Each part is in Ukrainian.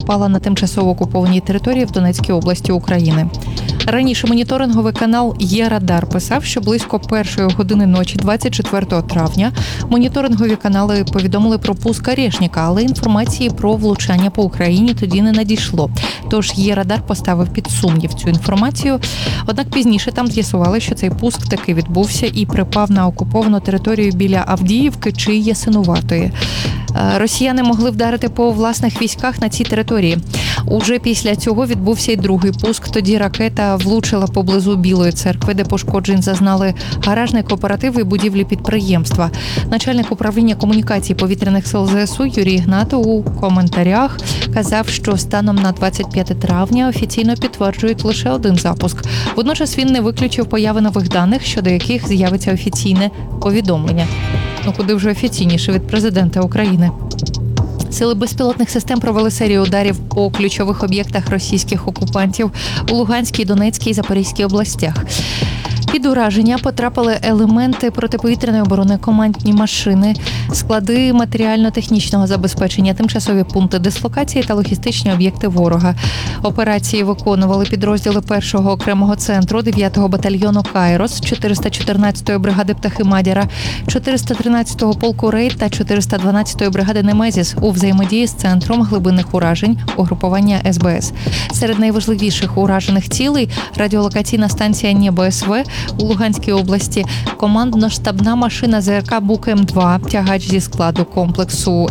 впала на тимчасово окупованій території в Донецькій області України. Раніше моніторинговий канал «Є-Радар» писав, що близько 1 години ночі 24 травня моніторингові канали повідомили про пуск Орешника, але інформації про влучання по Україні тоді не надійшло. Тож «Є-Радар» поставив під сумнів цю інформацію. Однак пізніше там з'ясували, що цей пуск таки відбувся і припав на окуповану територію біля Авдіївки чи Ясинуватої. Росіяни могли вдарити по власних військах на цій території. Уже після цього відбувся й другий пуск. Тоді ракета влучила поблизу Білої церкви, де пошкоджень зазнали гаражний кооператив і будівлі підприємства. Начальник управління комунікацій повітряних сил ЗСУ Юрій Ігнатов у коментарях казав, що станом на 25 травня офіційно підтверджують лише один запуск. Водночас він не виключив появи нових даних, щодо яких з'явиться офіційне повідомлення. Куди вже офіційніше від президента України. Сили безпілотних систем провели серію ударів по ключових об'єктах російських окупантів у Луганській, Донецькій і Запорізькій областях. Під ураження потрапили елементи протиповітряної оборони, командні машини, склади матеріально-технічного забезпечення, тимчасові пункти дислокації та логістичні об'єкти ворога. Операції виконували підрозділи 1-го окремого центру, 9-го батальйону «Кайрос», 414-ї бригади «Птахи Мадяра», 413-го полку «Рейд» та 412-ї бригади «Немезіс» у взаємодії з центром глибинних уражень угрупування СБС. Серед найважливіших уражених цілей – радіолокаційна станція «Небо СВ» у Луганській області, командно-штабна машина ЗРК «Бук-М2», тягач зі складу комплексу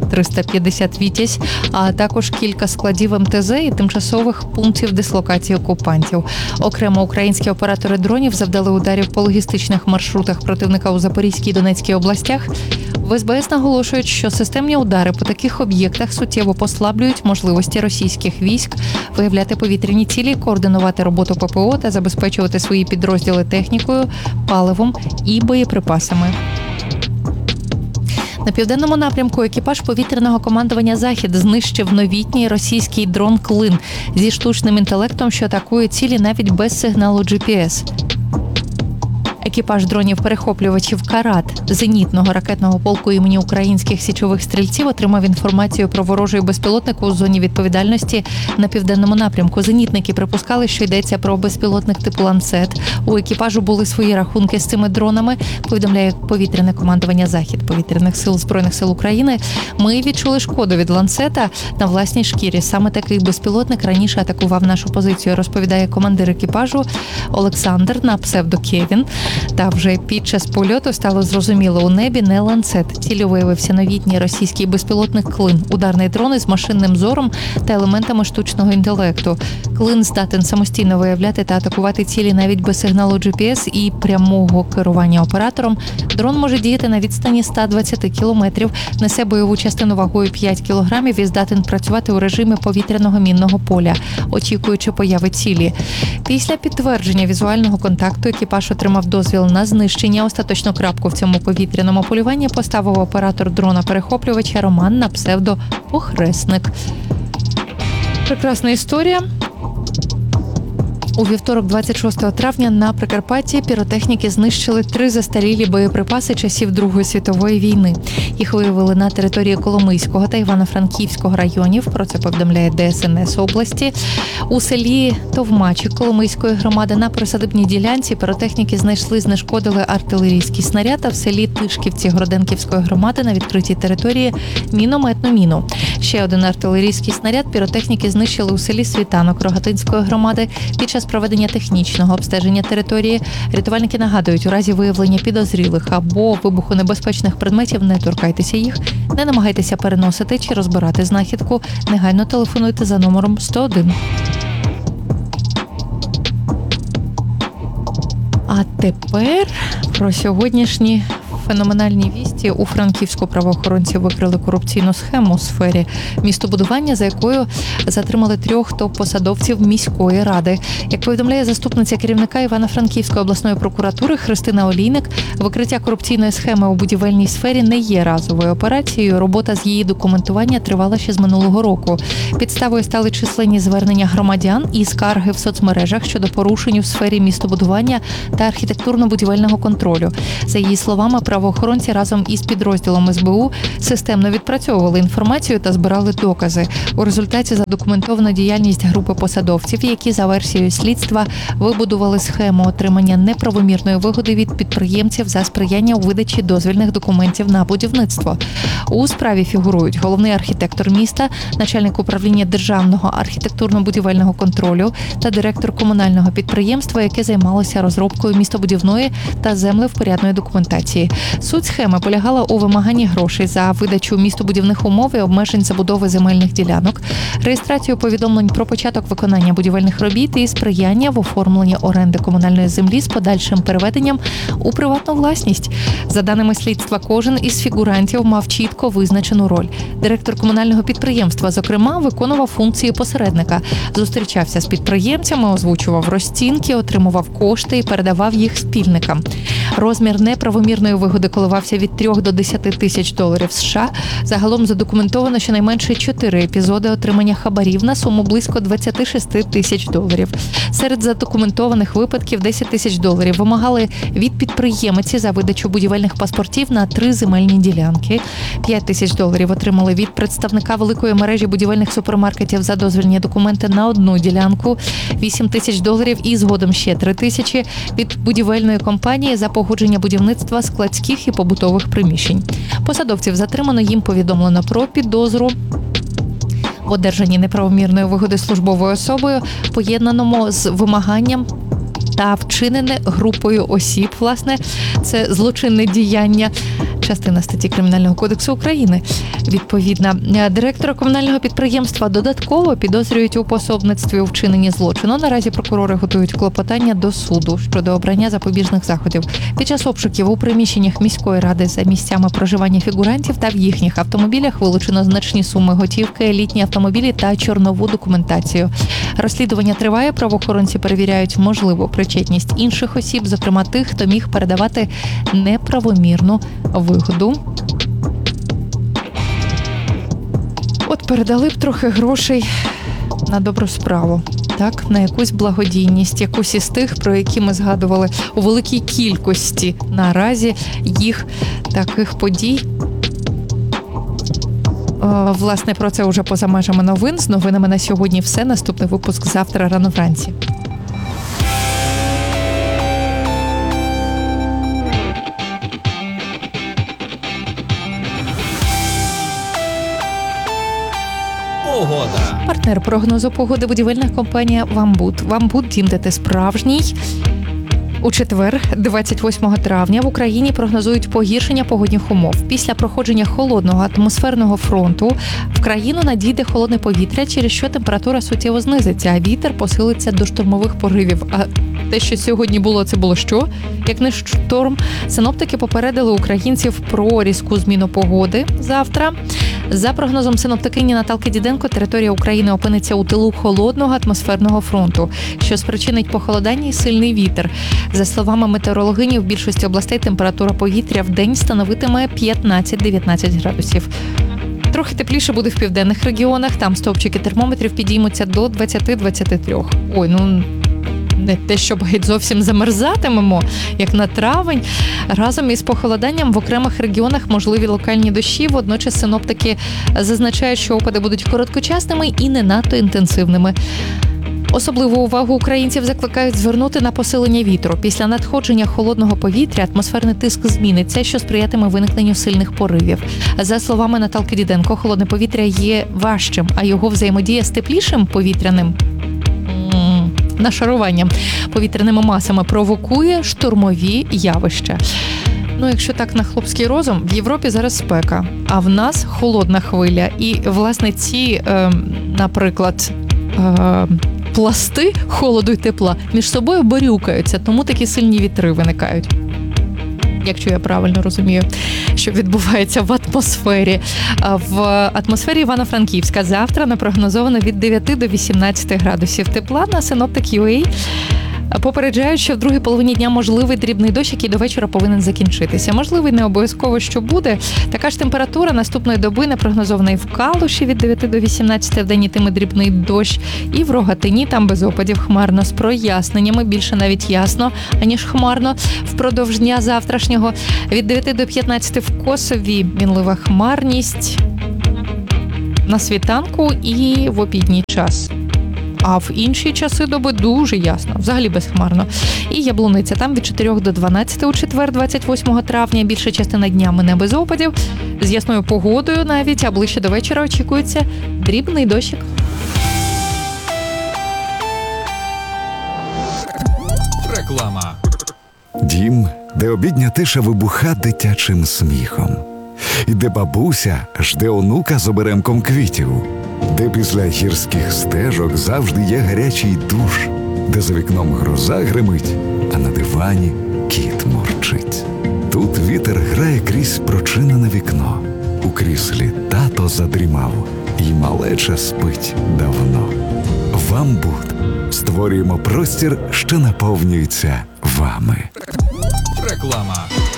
С-350 «Вітязь», а також кілька складів МТЗ і тимчасових пунктів дислокації окупантів. Окремо українські оператори дронів завдали ударів по логістичних маршрутах противника у Запорізькій і Донецькій областях. В СБС наголошують, що системні удари по таких об'єктах суттєво послаблюють можливості російських військ виявляти повітряні цілі, координувати роботу ППО та забезпечувати свої підрозділи технікою, паливом і боєприпасами. На південному напрямку екіпаж повітряного командування «Захід» знищив новітній російський дрон «Клин» зі штучним інтелектом, що атакує цілі навіть без сигналу GPS. Екіпаж дронів-перехоплювачів «Карат» зенітного ракетного полку імені українських січових стрільців отримав інформацію про ворожий безпілотник у зоні відповідальності на південному напрямку. Зенітники припускали, що йдеться про безпілотник типу «Ланцет». У екіпажу були свої рахунки з цими дронами, повідомляє повітряне командування «Захід» повітряних сил Збройних сил України. Ми відчули шкоду від «Ланцета» на власній шкірі. Саме такий безпілотник раніше атакував нашу позицію, розповідає командир екіпажу Олександр на псевдо Кевін. Та вже під час польоту стало зрозуміло, у небі не «Ланцет». Ціллю виявився новітній російський безпілотник «Клин» – ударний дрон із машинним зором та елементами штучного інтелекту. «Клин» здатен самостійно виявляти та атакувати цілі навіть без сигналу GPS і прямого керування оператором. Дрон може діяти на відстані 120 кілометрів, несе бойову частину вагою 5 кілограмів і здатен працювати у режимі повітряного мінного поля, очікуючи появи цілі. Після підтвердження візуального контакту екіпаж отримав дозвіл на знищення. Остаточну крапку в цьому повітряному полюванні поставив оператор дрона-перехоплювача Роман на псевдо «Похресник». Прекрасна історія. У вівторок, 26 травня, на Прикарпатті піротехніки знищили 3 застарілі боєприпаси часів Другої світової війни. Їх виявили на території Коломийського та Івано-Франківського районів. Про це повідомляє ДСНС області. У селі Товмачі Коломийської громади на присадибній ділянці піротехніки знешкодили артилерійський снаряд, а в селі Тишківці Гроденківської громади на відкритій території мінометну міну. Ще один артилерійський снаряд піротехніки знищили у селі Світанок Рогатинської громади під час проведення технічного обстеження території. Рятувальники нагадують, у разі виявлення підозрілих або вибухонебезпечних предметів не торкайтеся їх, не намагайтеся переносити чи розбирати знахідку, негайно телефонуйте за номером 101. А тепер про сьогоднішні феноменальні вісті. У Франківську правоохоронці викрили корупційну схему у сфері містобудування, за якою затримали 3 топ-посадовців міської ради. Як повідомляє заступниця керівника Івано-Франківської обласної прокуратури Христина Олійник, викриття корупційної схеми у будівельній сфері не є разовою операцією. Робота з її документування тривала ще з минулого року. Підставою стали численні звернення громадян і скарги в соцмережах щодо порушень у сфері містобудування та архітектурно-будівельного контролю. За її словами, правоохоронці разом із підрозділом СБУ системно відпрацьовували інформацію та збирали докази. У результаті задокументовано діяльність групи посадовців, які за версією слідства вибудували схему отримання неправомірної вигоди від підприємців за сприяння у видачі дозвільних документів на будівництво. У справі фігурують головний архітектор міста, начальник управління державного архітектурно-будівельного контролю та директор комунального підприємства, яке займалося розробкою містобудівної та землевпорядної документації. Суть схеми полягала у вимаганні грошей за видачу містобудівних умов і обмежень забудови земельних ділянок, реєстрацію повідомлень про початок виконання будівельних робіт і сприяння в оформленні оренди комунальної землі з подальшим переведенням у приватну власність. За даними слідства, кожен із фігурантів мав чітко визначену роль. Директор комунального підприємства, зокрема, виконував функції посередника. Зустрічався з підприємцями, озвучував розцінки, отримував кошти і передавав їх спільникам. Розмір неправомірної вигоди коливався від 3 до 10 тисяч доларів США. Загалом задокументовано щонайменше 4 епізоди отримання хабарів на суму близько 26 тисяч доларів. Серед задокументованих випадків 10 тисяч доларів вимагали від підприємиці за видачу будівельних паспортів на 3 земельні ділянки. 5 тисяч доларів отримали від представника великої мережі будівельних супермаркетів за дозвільні документи на 1 ділянку. 8 тисяч доларів і згодом ще 3 тисячі від будівельної компанії за погодження будівництва складських і побутових приміщень. Посадовців затримано, їм повідомлено про підозру в одержанні неправомірної вигоди службовою особою, поєднаному з вимаганням та вчинене групою осіб. Власне, це злочинне діяння. Частина статті Кримінального кодексу України. Відповідна. Директора комунального підприємства додатково підозрюють у пособництві у вчиненні злочину. Наразі прокурори готують клопотання до суду щодо обрання запобіжних заходів. Під час обшуків у приміщеннях міської ради за місцями проживання фігурантів та в їхніх автомобілях вилучено значні суми готівки, літні автомобілі та чорнову документацію. Розслідування триває, правоохоронці перевіряють можливу причетність інших осіб, зокрема тих, хто міг передавати неправомірну вигоду. От передали б трохи грошей на добру справу, так, на якусь благодійність, якусь із тих, про які ми згадували у великій кількості наразі їх таких подій. Власне, про це вже поза межами новин. З новинами на сьогодні все. Наступний випуск завтра рано вранці. Погода. Партнер прогнозу погоди – будівельна компанія «Вамбуд». «Вамбуд» – дім, де ти справжній. У четвер, 28 травня, в Україні прогнозують погіршення погодних умов. Після проходження холодного атмосферного фронту в країну надійде холодне повітря, через що температура суттєво знизиться, а вітер посилиться до штормових поривів. А те, що сьогодні було, це було що? Як не шторм. Синоптики попередили українців про різку зміну погоди завтра. За прогнозом синоптикині Наталки Діденко, територія України опиниться у тилу холодного атмосферного фронту, що спричинить похолодання і сильний вітер. За словами метеорологині, в більшості областей температура повітря в день становитиме 15-19 градусів. Трохи тепліше буде в південних регіонах, там стовпчики термометрів підіймуться до 20-23. Ой, ну не те, щоб геть зовсім замерзатимемо, як на травень. Разом із похолоданням в окремих регіонах можливі локальні дощі. Водночас синоптики зазначають, що опади будуть короткочасними і не надто інтенсивними. Особливу увагу українців закликають звернути на посилення вітру. Після надходження холодного повітря атмосферний тиск зміниться, що сприятиме виникненню сильних поривів. За словами Наталки Діденко, холодне повітря є важчим, а його взаємодія з теплішим повітряним нашаруванням повітряними масами провокує штормові явища. Ну, якщо так на хлопський розум, в Європі зараз спека, а в нас холодна хвиля. І, власне, ці, наприклад, пласти холоду і тепла між собою борюкаються, тому такі сильні вітри виникають. Якщо я правильно розумію, що відбувається в атмосфері. В атмосфері Івано-Франківська завтра напрогнозовано від 9 до 18 градусів тепла. На Synoptic.ua Попереджають, що в другій половині дня можливий дрібний дощ, який до вечора повинен закінчитися. Можливий не обов'язково, що буде. Така ж температура наступної доби не прогнозована і в Калуші від 9 до 18, в день йтиме дрібний дощ. І в Рогатині там без опадів хмарно з проясненнями, більше навіть ясно, аніж хмарно. Впродовж дня завтрашнього від 9 до 15 в Косові мінлива хмарність на світанку і в обідній час. А в інші часи доби дуже ясно, взагалі безхмарно. І Яблуниця там від 4 до 12 у четвер, 28 травня. Більша частина дня мине без опадів, з ясною погодою навіть, а ближче до вечора очікується дрібний дощик. Реклама. Дім, де обідня тиша вибуха дитячим сміхом. І де бабуся жде онука з оберемком квітів. Де після гірських стежок завжди є гарячий душ. Де за вікном гроза гримить, а на дивані кіт мурчить. Тут вітер грає крізь прочинене вікно. У кріслі тато задрімав, і малеча спить давно. Вам Буд. Створюємо простір, що наповнюється вами. Реклама.